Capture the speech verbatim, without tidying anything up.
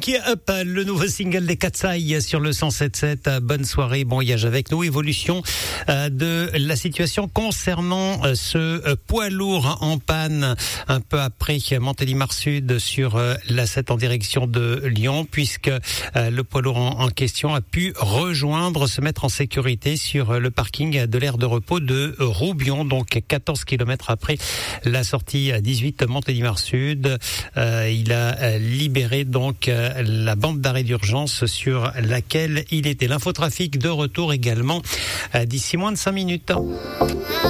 Cranky Up, le nouveau single des Katsai sur le cent sept sept. Bonne soirée, bon voyage avec nous. Évolution de la situation concernant ce poids lourd en panne un peu après Montélimar Sud sur la sept en direction de Lyon, puisque le poids lourd en question a pu rejoindre, se mettre en sécurité sur le parking de l'aire de repos de Roubion, donc quatorze kilomètres après la sortie dix-huit Montélimar Sud. Euh, il a libéré donc la bande d'arrêt d'urgence sur laquelle il était. L'infotrafic de retour également d'ici moins de cinq minutes.